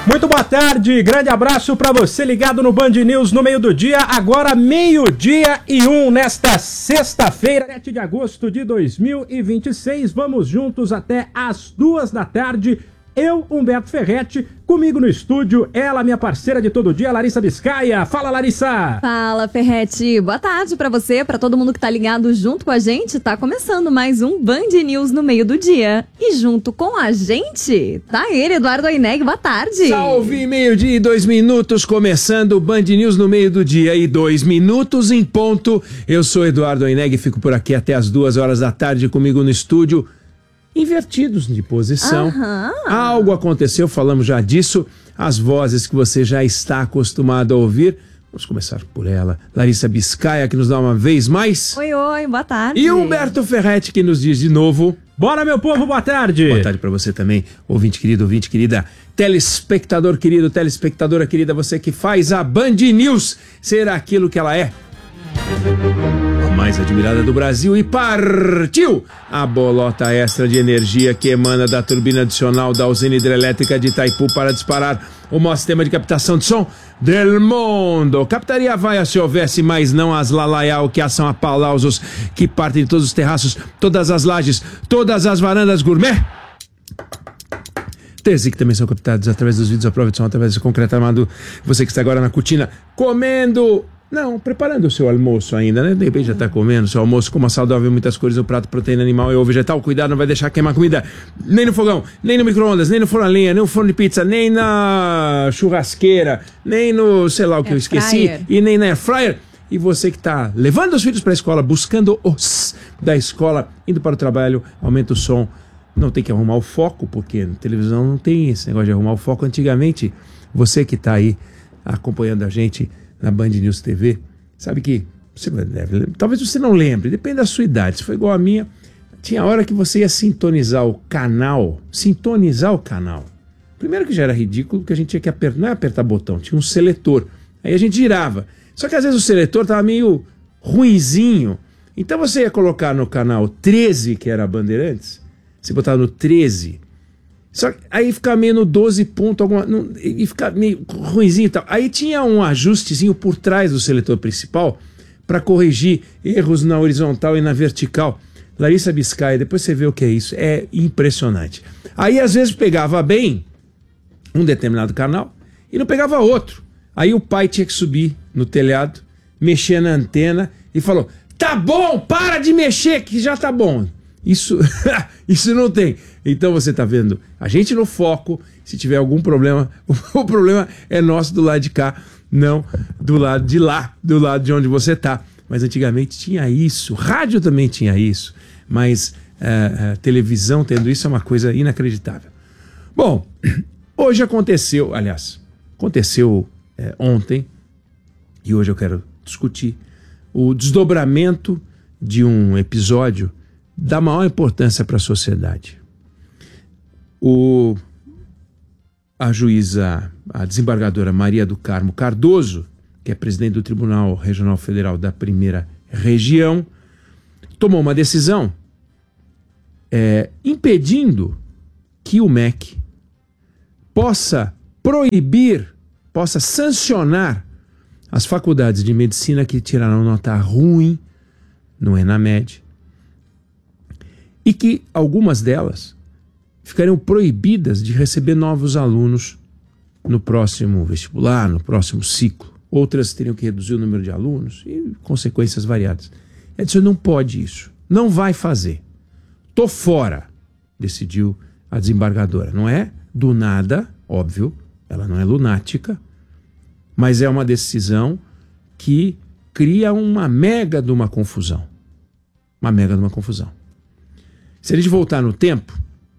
Muito boa tarde, grande abraço pra você ligado no Band News no meio do dia, agora 12:01 nesta sexta-feira, 7 de agosto de 2026. Vamos juntos até às 2 da tarde. Eu, Humberto Ferretti, comigo no estúdio, ela, minha parceira de todo dia, Larissa Biscaia. Fala, Larissa! Fala, Ferretti. Boa tarde pra você, pra todo mundo que tá ligado junto com a gente. Tá começando mais um Band News no meio do dia. E junto com a gente, tá ele, Eduardo Oineg. Boa tarde! Salve, 12:02, começando o Band News no meio do dia e 2 minutos em ponto. Eu sou Eduardo Oineg e fico por aqui até as 2 horas da tarde comigo no estúdio. Invertidos de posição. Algo aconteceu, falamos já disso. As vozes que você já está acostumado a ouvir. Vamos começar por ela. Larissa Biscaia, que nos dá uma vez mais. Oi, boa tarde. E Humberto Ferretti, que nos diz de novo. Bora, meu povo, boa tarde. Boa tarde pra você também, ouvinte querida, telespectador querido, telespectadora querida, você que faz a Band News ser aquilo que ela é. A mais admirada do Brasil, e partiu a bolota extra de energia que emana da turbina adicional da usina hidrelétrica de Itaipu para disparar o maior sistema de captação de som del mundo. Captaria vaia se houvesse, mas não as lalaiau que assam aplausos que partem de todos os terraços, todas as lajes, todas as varandas gourmet. Que também são captados através dos vídeos à prova de som, através do concreto armado. Você que está agora na cortina comendo... Não, preparando o seu almoço ainda, né? De repente já tá comendo o seu almoço, coma saudável, muitas cores, o prato, proteína animal e ou vegetal. Cuidado, não vai deixar queimar comida nem no fogão, nem no micro-ondas, nem no forno a lenha, nem no forno de pizza, nem na churrasqueira, nem no, sei lá o que eu esqueci, e nem na air fryer. E você que tá levando os filhos para a escola, buscando os da escola, indo para o trabalho, aumenta o som. Não tem que arrumar o foco, porque na televisão não tem esse negócio de arrumar o foco. Antigamente, você que tá aí acompanhando a gente na Band News TV, sabe que você deve, talvez você não lembre, depende da sua idade. Se foi igual a minha, tinha hora que você ia sintonizar o canal. Primeiro que já era ridículo, porque a gente tinha que apertar, não é apertar botão, tinha um seletor. Aí a gente girava. Só que às vezes o seletor tava meio ruinzinho. Então você ia colocar no canal 13, que era a Bandeirantes, você botava no 13. Só que aí ficava meio no 12 ponto, e ficava meio ruimzinho e tal. Aí tinha um ajustezinho por trás do seletor principal para corrigir erros na horizontal e na vertical. Larissa Biscaia, depois você vê o que é isso. É impressionante. Aí às vezes pegava bem um determinado canal e não pegava outro. Aí o pai tinha que subir no telhado, mexer na antena e falou: tá bom, para de mexer que já tá bom. Isso não tem. Então você tá vendo a gente no foco. Se tiver algum problema, o problema é nosso do lado de cá, não do lado de lá, do lado de onde você tá. Mas antigamente tinha isso, rádio também tinha isso, mas televisão tendo isso é uma coisa inacreditável. Bom, hoje aconteceu ontem, e hoje eu quero discutir o desdobramento de um episódio da maior importância para a sociedade. A juíza, a desembargadora Maria do Carmo Cardoso, que é presidente do Tribunal Regional Federal da Primeira Região, tomou uma decisão impedindo que o MEC possa proibir, possa sancionar as faculdades de medicina que tiraram nota ruim no ENAMED, e que algumas delas ficariam proibidas de receber novos alunos no próximo vestibular, no próximo ciclo. Outras teriam que reduzir o número de alunos e consequências variadas. Ela disse: não pode isso, não vai fazer. Tô fora, decidiu a desembargadora. Não é do nada, óbvio, ela não é lunática, mas é uma decisão que cria uma mega de uma confusão. Se a gente voltar no tempo,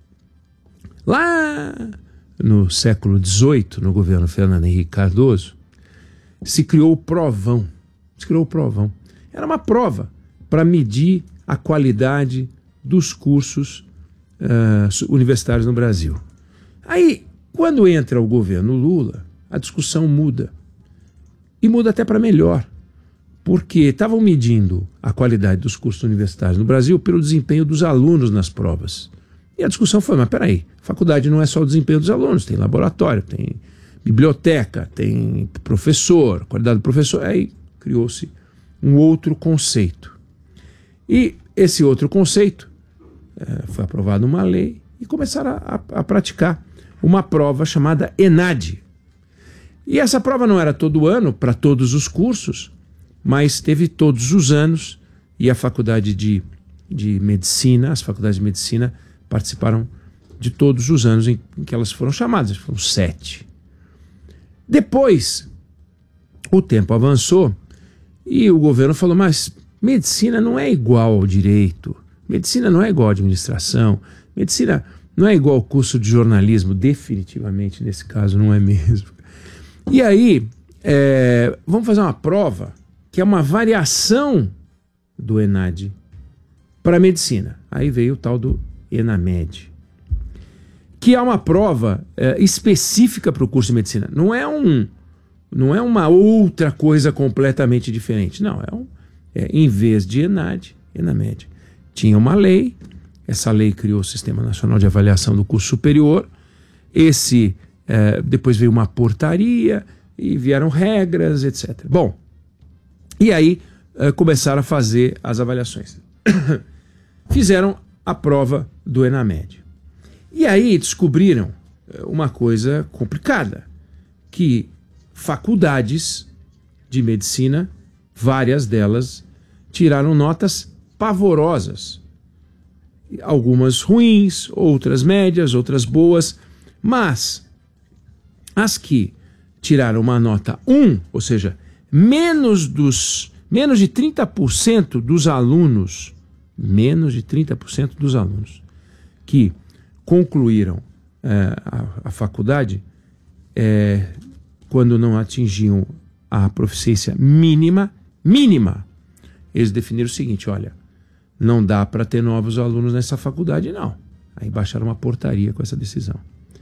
lá no século XVIII, no governo Fernando Henrique Cardoso, se criou o Provão. Era uma prova para medir a qualidade dos cursos universitários no Brasil. Aí, quando entra o governo Lula, a discussão muda. E muda até para melhor. Porque estavam medindo a qualidade dos cursos universitários no Brasil pelo desempenho dos alunos nas provas. E a discussão foi: mas peraí, faculdade não é só o desempenho dos alunos, tem laboratório, tem biblioteca, tem professor, qualidade do professor. Aí criou-se um outro conceito. E esse outro conceito foi aprovado uma lei e começaram a praticar uma prova chamada ENAD. E essa prova não era todo ano, para todos os cursos, mas teve todos os anos, e a faculdade de medicina, as faculdades de medicina participaram de todos os anos em que elas foram chamadas, foram 7. Depois, o tempo avançou e o governo falou, mas medicina não é igual ao direito, medicina não é igual à administração, medicina não é igual ao curso de jornalismo, definitivamente nesse caso não é mesmo. E aí, vamos fazer uma prova que é uma variação do ENAD para medicina. Aí veio o tal do ENAMED, que é uma prova específica para o curso de medicina. Não é uma outra coisa completamente diferente. Não, em vez de ENAD, ENAMED. Tinha uma lei, essa lei criou o Sistema Nacional de Avaliação do Curso Superior, depois veio uma portaria e vieram regras, etc. Bom, e aí começaram a fazer as avaliações. Fizeram a prova do ENAMED. E aí descobriram uma coisa complicada, que faculdades de medicina, várias delas, tiraram notas pavorosas. Algumas ruins, outras médias, outras boas, mas as que tiraram uma nota 1, ou seja, menos de 30% dos alunos, que concluíram a faculdade, quando não atingiam a proficiência mínima, eles definiram o seguinte, olha, não dá para ter novos alunos nessa faculdade, não. Aí baixaram uma portaria com essa decisão.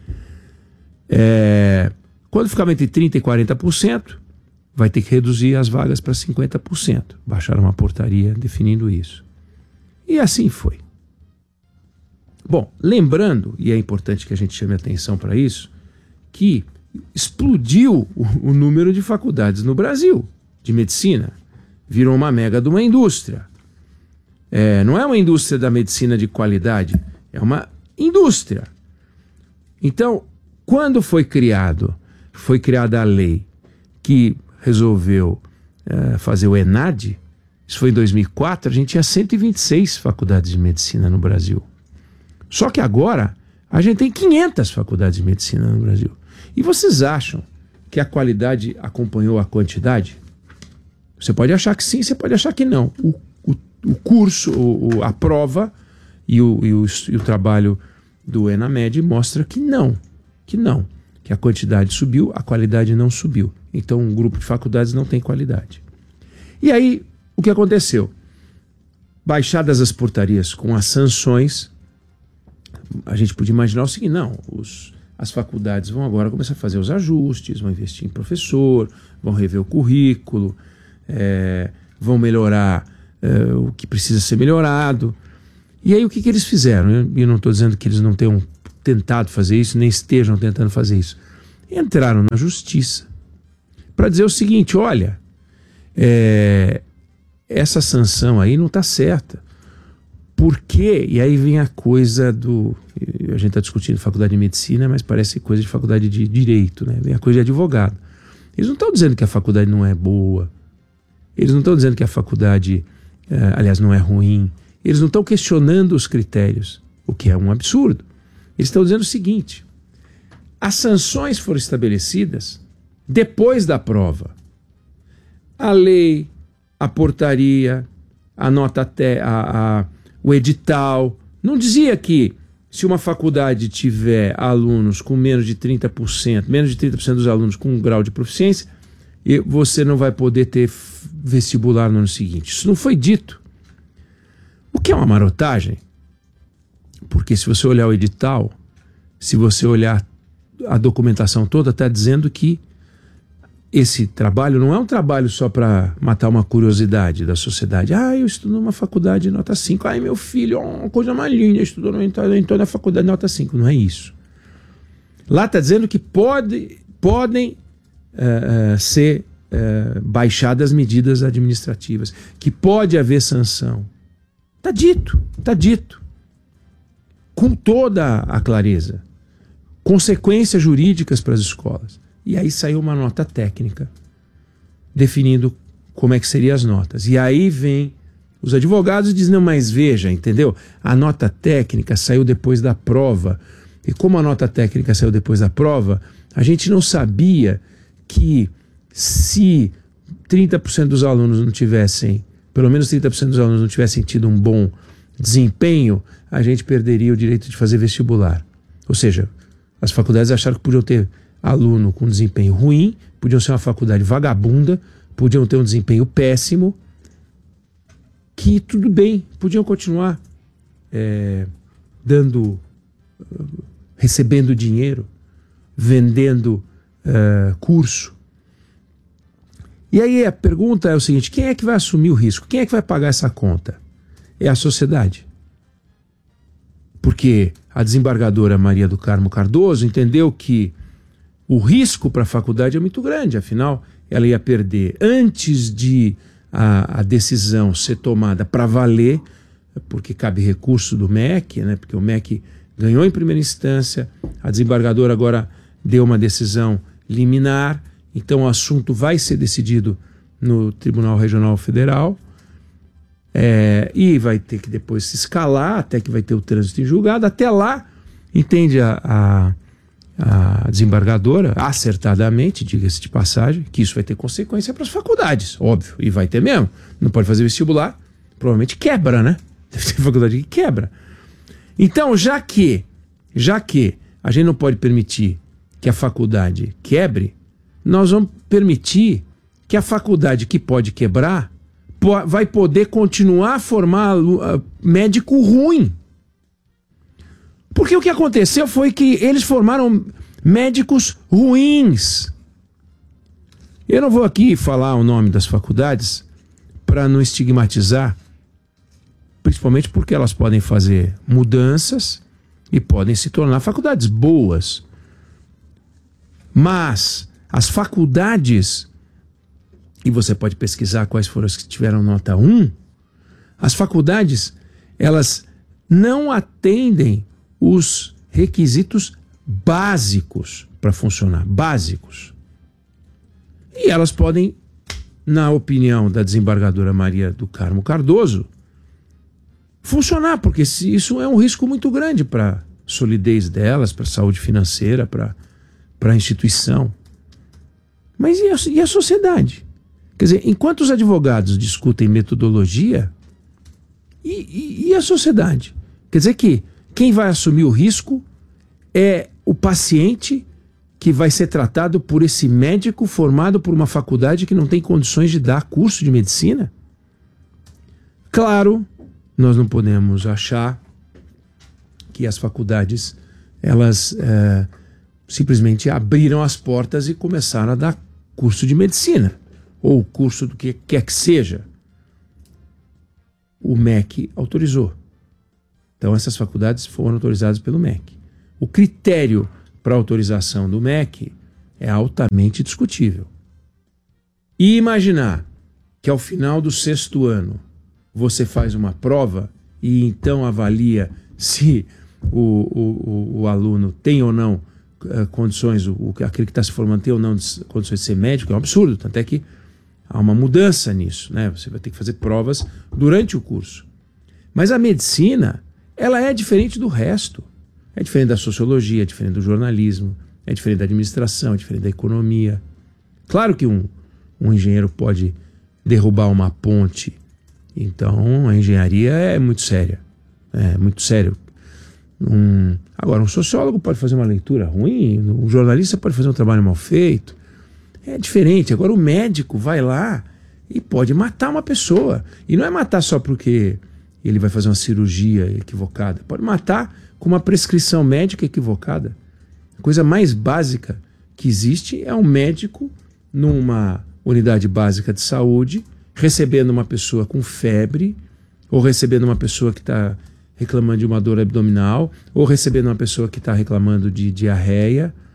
Quando ficava entre 30% e 40%, vai ter que reduzir as vagas para 50%. Baixaram uma portaria definindo isso. E assim foi. Bom, lembrando, e é importante que a gente chame atenção para isso, que explodiu o número de faculdades no Brasil, de medicina. Virou uma mega de uma indústria. Não é uma indústria da medicina de qualidade, é uma indústria. Então, quando foi criada a lei que resolveu fazer o ENAD, isso foi em 2004, a gente tinha 126 faculdades de medicina no Brasil. Só que agora a gente tem 500 faculdades de medicina no Brasil. E vocês acham que a qualidade acompanhou a quantidade? Você pode achar que sim, você pode achar que não. O curso, a prova e o trabalho do ENAMED mostra que não. Que a quantidade subiu, a qualidade não subiu. Então um grupo de faculdades não tem qualidade. E aí, o que aconteceu? Baixadas as portarias com as sanções, a gente podia imaginar o seguinte, as faculdades vão agora começar a fazer os ajustes, vão investir em professor, vão rever o currículo, vão melhorar o que precisa ser melhorado. E aí o que eles fizeram? Eu não estou dizendo que eles não tenham tentado fazer isso, nem estejam tentando fazer isso. Entraram na justiça para dizer o seguinte, olha, essa sanção aí não está certa. Por quê? E aí vem a coisa a gente está discutindo faculdade de medicina, mas parece coisa de faculdade de direito, né? Vem a coisa de advogado. Eles não estão dizendo que a faculdade não é boa. Eles não estão dizendo que a faculdade, aliás, não é ruim. Eles não estão questionando os critérios, o que é um absurdo. Eles estão dizendo o seguinte, as sanções foram estabelecidas depois da prova. A lei, a portaria, a nota o edital, não dizia que se uma faculdade tiver alunos com menos de 30% dos alunos com um grau de proficiência, você não vai poder ter vestibular no ano seguinte. Isso não foi dito. O que é uma marotagem? Porque se você olhar o edital, se você olhar a documentação toda, está dizendo que esse trabalho não é um trabalho só para matar uma curiosidade da sociedade. Eu estudo numa faculdade de nota 5. Meu filho, uma coisa mais linda, estudou na faculdade de nota 5. Não é isso. Lá está dizendo que pode podem ser baixadas medidas administrativas, que pode haver sanção. Está dito. Com toda a clareza. Consequências jurídicas para as escolas. E aí saiu uma nota técnica definindo como é que seriam as notas. E aí vem os advogados e dizem, não, mas veja, entendeu? A nota técnica saiu depois da prova. E como a nota técnica saiu depois da prova, a gente não sabia que se 30% dos alunos não tivessem, pelo menos 30% dos alunos não tivessem tido um bom desempenho, a gente perderia o direito de fazer vestibular. Ou seja, as faculdades acharam que podiam ter aluno com desempenho ruim, podiam ser uma faculdade vagabunda, podiam ter um desempenho péssimo, que tudo bem, podiam continuar recebendo dinheiro, vendendo curso. E aí a pergunta é o seguinte, quem é que vai assumir o risco? Quem é que vai pagar essa conta? É a sociedade. Porque a desembargadora Maria do Carmo Cardoso entendeu que o risco para a faculdade é muito grande, afinal, ela ia perder antes de a decisão ser tomada para valer, porque cabe recurso do MEC, né? Porque o MEC ganhou em primeira instância, a desembargadora agora deu uma decisão liminar, então o assunto vai ser decidido no Tribunal Regional Federal, e vai ter que depois se escalar, até que vai ter o trânsito em julgado. Até lá, entende a desembargadora, acertadamente, diga-se de passagem, que isso vai ter consequência para as faculdades, óbvio, e vai ter mesmo. Não pode fazer vestibular, provavelmente quebra, né? Deve ter faculdade que quebra. Então, já que a gente não pode permitir que a faculdade quebre, nós vamos permitir que a faculdade que pode quebrar vai poder continuar a formar médico ruim. Porque o que aconteceu foi que eles formaram médicos ruins. Eu não vou aqui falar o nome das faculdades para não estigmatizar, principalmente porque elas podem fazer mudanças e podem se tornar faculdades boas. Mas as faculdades, e você pode pesquisar quais foram as que tiveram nota 1, as faculdades, elas não atendem os requisitos básicos para funcionar, básicos. E elas podem, na opinião da desembargadora Maria do Carmo Cardoso, funcionar, porque isso é um risco muito grande para a solidez delas, para a saúde financeira, para a instituição. Mas e a sociedade? Quer dizer, enquanto os advogados discutem metodologia, e a sociedade? Quer dizer que quem vai assumir o risco é o paciente que vai ser tratado por esse médico formado por uma faculdade que não tem condições de dar curso de medicina? Claro, nós não podemos achar que as faculdades elas simplesmente abriram as portas e começaram a dar curso de medicina, ou curso do que quer que seja. O MEC autorizou. Então essas faculdades foram autorizadas pelo MEC. O critério para autorização do MEC é altamente discutível. E imaginar que ao final do 6º ano você faz uma prova e então avalia se o aluno tem ou não condições, aquele que está se formando tem ou não condições de ser médico, é um absurdo, tanto é que há uma mudança nisso, né? Você vai ter que fazer provas durante o curso. Mas a medicina, ela é diferente do resto. É diferente da sociologia, é diferente do jornalismo, é diferente da administração, é diferente da economia. Claro que um engenheiro pode derrubar uma ponte, então a engenharia é muito séria. É muito sério. Agora, um sociólogo pode fazer uma leitura ruim, um jornalista pode fazer um trabalho mal feito. É diferente. Agora o médico vai lá e pode matar uma pessoa. E não é matar só porque ele vai fazer uma cirurgia equivocada. Pode matar com uma prescrição médica equivocada. A coisa mais básica que existe é um médico numa unidade básica de saúde recebendo uma pessoa com febre, ou recebendo uma pessoa que está reclamando de uma dor abdominal, ou recebendo uma pessoa que está reclamando de diarreia,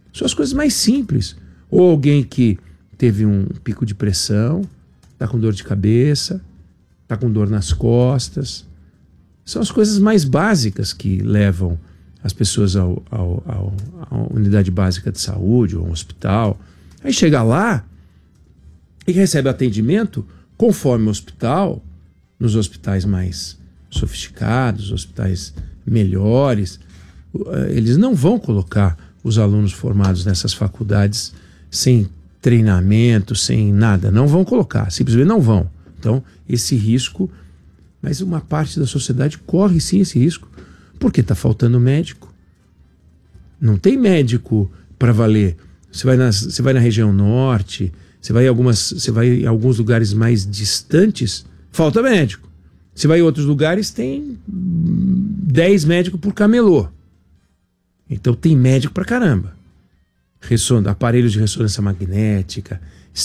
São as coisas mais simples. Ou alguém que teve um pico de pressão, está com dor de cabeça, está com dor nas costas. São as coisas mais básicas que levam as pessoas à unidade básica de saúde ou ao hospital. Aí chega lá e recebe atendimento conforme o hospital, nos hospitais mais sofisticados, hospitais melhores. Eles não vão colocar os alunos formados nessas faculdades sem treinamento, sem nada. Não vão colocar, simplesmente não vão. Então, esse risco, mas uma parte da sociedade corre sim esse risco, porque está faltando médico. Não tem médico para valer. Você vai na região norte, você vai em alguns lugares mais distantes, falta médico. Você vai em outros lugares, tem 10 médicos por camelô. Então tem médico pra caramba. Aparelhos de ressonância magnética,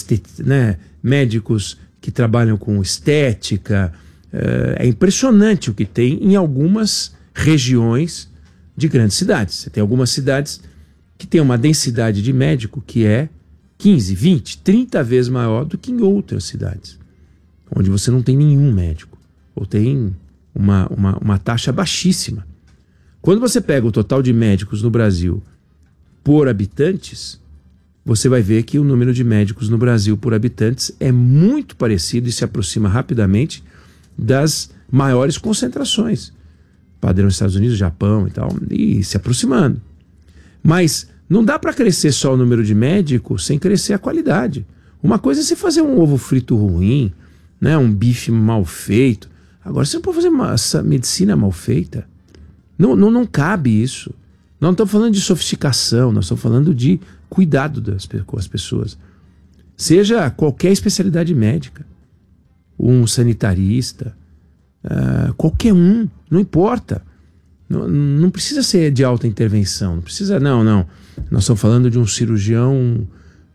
médicos que trabalham com estética. É impressionante o que tem em algumas regiões de grandes cidades. Você tem algumas cidades que tem uma densidade de médico que é 15, 20, 30 vezes maior do que em outras cidades, onde você não tem nenhum médico, ou tem uma taxa baixíssima. Quando você pega o total de médicos no Brasil por habitantes, você vai ver que o número de médicos no Brasil por habitantes é muito parecido e se aproxima rapidamente das maiores concentrações. Padrão Estados Unidos, Japão e tal, e se aproximando. Mas não dá para crescer só o número de médicos sem crescer a qualidade. Uma coisa é você fazer um ovo frito ruim, né, um bife mal feito. Agora você não pode fazer essa medicina mal feita. Não cabe isso. Nós não estamos falando de sofisticação, nós estamos falando de cuidado com as pessoas. Seja qualquer especialidade médica, um sanitarista, qualquer um, não importa. Não precisa ser de alta intervenção, não precisa, não. Nós estamos falando de um cirurgião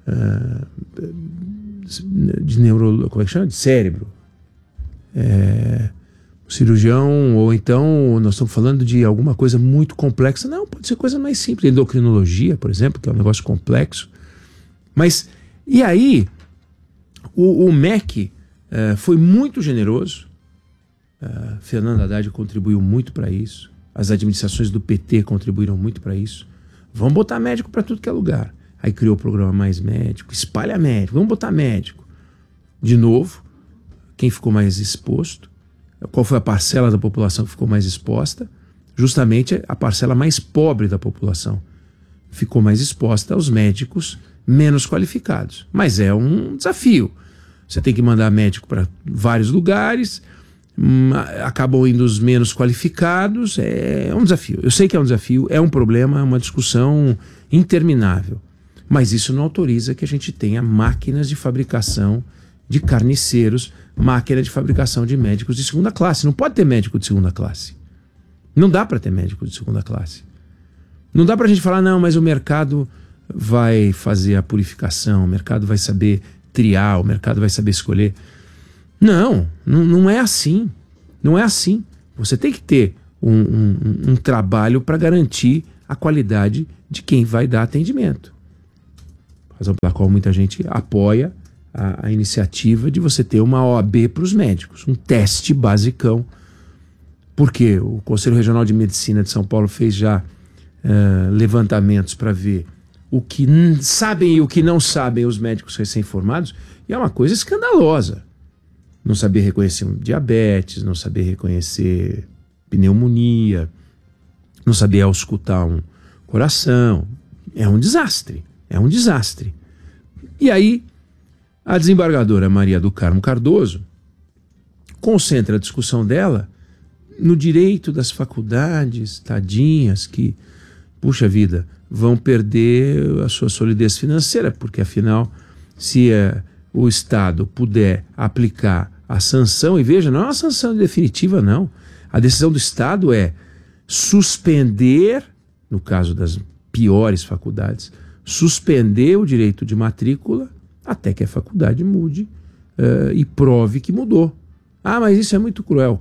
de como é que chama? De cérebro. Cirurgião, ou então nós estamos falando de alguma coisa muito complexa. Não, pode ser coisa mais simples. Endocrinologia, por exemplo, que é um negócio complexo. Mas, e aí, o MEC foi muito generoso. Fernando Haddad contribuiu muito para isso. As administrações do PT contribuíram muito para isso. Vamos botar médico para tudo que é lugar. Aí criou o programa Mais Médico, espalha médico, vamos botar médico. De novo, quem ficou mais exposto? Qual foi a parcela da população que ficou mais exposta? Justamente a parcela mais pobre da população ficou mais exposta aos médicos menos qualificados. Mas é um desafio. Você tem que mandar médico para vários lugares, acabam indo os menos qualificados, é um desafio. Eu sei que é um desafio, é um problema, é uma discussão interminável. Mas isso não autoriza que a gente tenha máquinas de fabricação de carniceiros, máquina de fabricação de médicos de segunda classe. Não pode ter médico de segunda classe. Não dá para ter médico de segunda classe. Não dá para a gente falar, não, mas o mercado vai fazer a purificação, o mercado vai saber triar, o mercado vai saber escolher. Não é assim. Não é assim. Você tem que ter um trabalho para garantir a qualidade de quem vai dar atendimento. Razão pela qual muita gente apoia a iniciativa de você ter uma OAB para os médicos, um teste basicão, porque o Conselho Regional de Medicina de São Paulo fez já levantamentos para ver o que sabem e o que não sabem os médicos recém-formados, e é uma coisa escandalosa. Não saber reconhecer um diabetes, não saber reconhecer pneumonia, não saber auscultar um coração. É um desastre, é um desastre. E aí, a desembargadora Maria do Carmo Cardoso concentra a discussão dela no direito das faculdades, tadinhas, que, puxa vida, vão perder a sua solidez financeira, porque afinal, se o Estado puder aplicar a sanção, e veja, não é uma sanção definitiva, não. A decisão do Estado é suspender, no caso das piores faculdades, suspender o direito de matrícula até que a faculdade mude e prove que mudou. Ah, mas isso é muito cruel.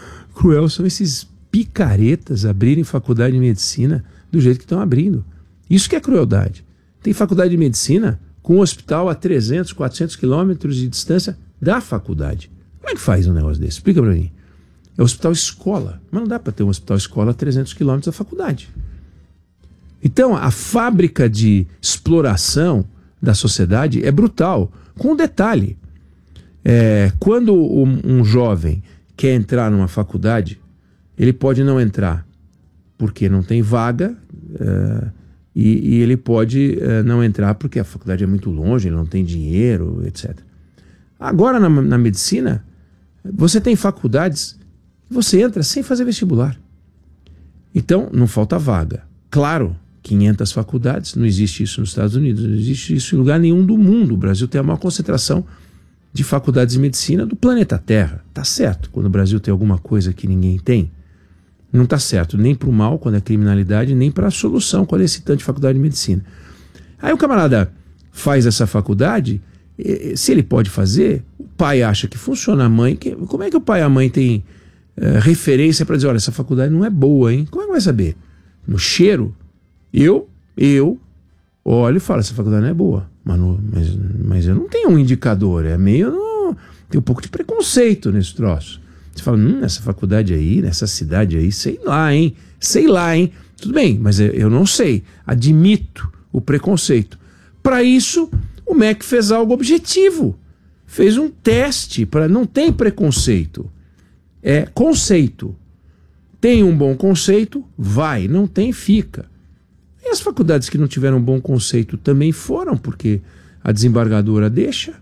Cruel são esses picaretas abrirem faculdade de medicina do jeito que estão abrindo. Isso que é crueldade. Tem faculdade de medicina com um hospital a 300, 400 quilômetros de distância da faculdade. Como é que faz um negócio desse? Explica pra mim. É hospital escola. Mas não dá para ter um hospital escola a 300 quilômetros da faculdade. Então, a fábrica de exploração da sociedade é brutal. Com um detalhe. Quando um jovem quer entrar numa faculdade, ele pode não entrar porque não tem vaga, e ele pode não entrar porque a faculdade é muito longe, ele não tem dinheiro, etc. Agora, na medicina, você tem faculdades que você entra sem fazer vestibular. Então, não falta vaga. Claro, 500 faculdades, não existe isso nos Estados Unidos, não existe isso em lugar nenhum do mundo. O Brasil tem a maior concentração de faculdades de medicina do planeta Terra. Tá certo, quando o Brasil tem alguma coisa que ninguém tem, não tá certo, nem para o mal, quando é criminalidade, nem para a solução, quando é esse tanto de faculdade de medicina. Aí o camarada faz essa faculdade, se ele pode fazer, o pai acha que funciona, a mãe... Como é que o pai e a mãe têm referência para dizer, olha, essa faculdade não é boa, hein? Como é que vai saber? No cheiro? Eu olho e falo, essa faculdade não é boa. Mas eu não tenho um indicador, tem um pouco de preconceito nesse troço. Você fala, nessa faculdade aí, nessa cidade aí, sei lá, hein? Tudo bem, mas eu não sei. Admito o preconceito. Para isso, o MEC fez algo objetivo. Fez um teste para não tem preconceito. É conceito. Tem um bom conceito, vai. Não tem, fica. E as faculdades que não tiveram um bom conceito também foram, porque a desembargadora deixa.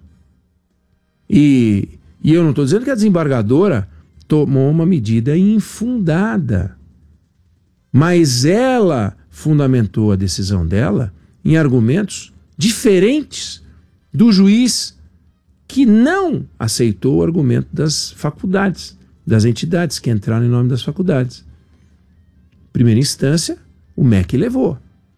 E eu não estou dizendo que a desembargadora tomou uma medida infundada. Mas ela fundamentou a decisão dela em argumentos diferentes do juiz que não aceitou o argumento das faculdades, das entidades que entraram em nome das faculdades. Primeira instância, o MEC levou.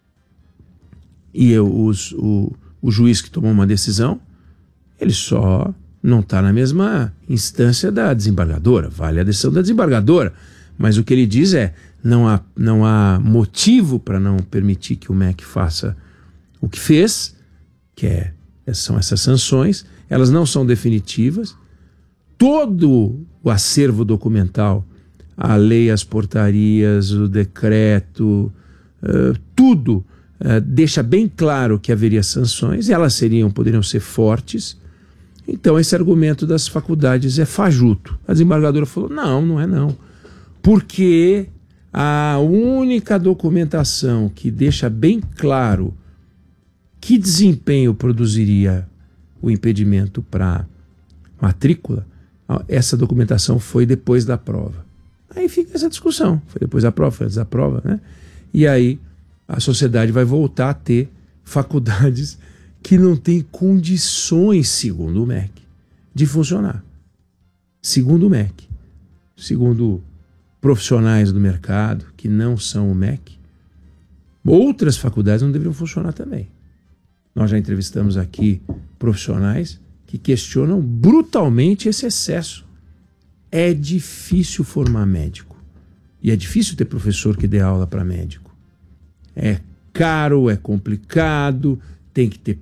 E o juiz que tomou uma decisão, ele só não está na mesma instância da desembargadora. Vale a decisão da desembargadora. Mas o que ele diz é, não há motivo para não permitir que o MEC faça o que fez, são essas sanções. Elas não são definitivas. Todo o acervo documental, a lei, as portarias, o decreto, tudo deixa bem claro que haveria sanções, e elas poderiam ser fortes. Então esse argumento das faculdades é fajuto. A desembargadora falou, não é não. Porque a única documentação que deixa bem claro que desempenho produziria o impedimento para matrícula, essa documentação foi depois da prova. Aí fica essa discussão. Foi depois da prova, foi antes da prova, né? E aí a sociedade vai voltar a ter faculdades que não têm condições, segundo o MEC, de funcionar. Segundo o MEC. Segundo profissionais do mercado, que não são o MEC, outras faculdades não deveriam funcionar também. Nós já entrevistamos aqui profissionais que questionam brutalmente esse excesso. É difícil formar médico. E é difícil ter professor que dê aula para médico. É caro, é complicado, tem que ter